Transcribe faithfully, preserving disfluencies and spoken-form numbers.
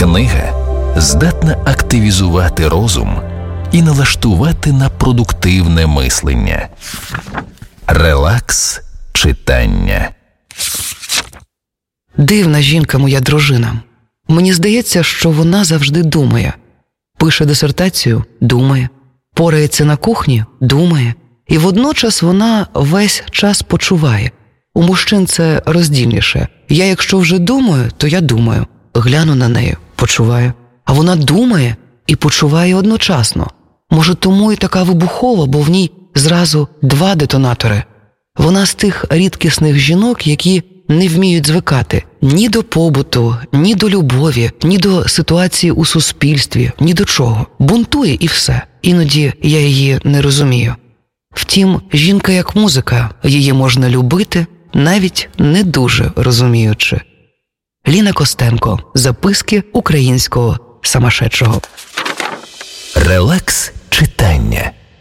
Книга здатна активізувати розум і налаштувати на продуктивне мислення. Релакс читання. Дивна жінка моя дружина. Мені здається, що вона завжди думає. Пише дисертацію – думає. Порається на кухні – думає. І водночас вона весь час почуває. У мужчин це роздільніше. Я якщо вже думаю, то я думаю. Гляну на неї – почуваю. А вона думає і почуває одночасно. Може, тому і така вибухова, бо в ній зразу два детонатори. Вона з тих рідкісних жінок, які не вміють звикати ні до побуту, ні до любові, ні до ситуації у суспільстві, ні до чого. Бунтує і все. Іноді я її не розумію. Втім, жінка як музика, її можна любити, навіть не дуже розуміючи. Ліна Костенко. Записки українського самошедшого. Релакс читання.